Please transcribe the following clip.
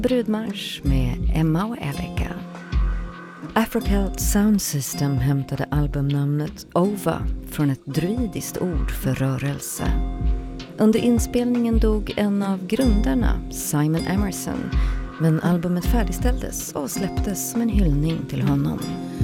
Brudmarsch med Emma och Erika. Afrocelt Sound System hämtade albumnamnet Ova från ett druidiskt ord för rörelse. Under inspelningen dog en av grundarna, Simon Emerson, men albumet färdigställdes och släpptes som en hyllning till honom.